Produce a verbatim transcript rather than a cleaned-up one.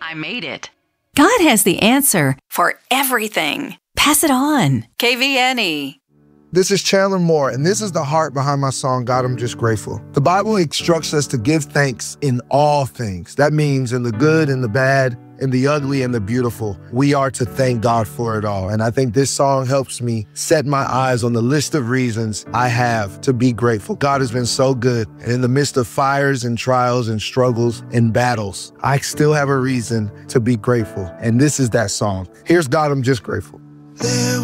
I made it. God has the answer for everything. Pass it on. K V N E. This is Chandler Moore, and this is the heart behind my song, God, I'm Just Grateful. The Bible instructs us to give thanks in all things. That means in the good and the bad, in the ugly and the beautiful. We are to thank God for it all. And I think this song helps me set my eyes on the list of reasons I have to be grateful. God has been so good. And in the midst of fires and trials and struggles and battles, I still have a reason to be grateful. And this is that song. Here's God, I'm Just Grateful. There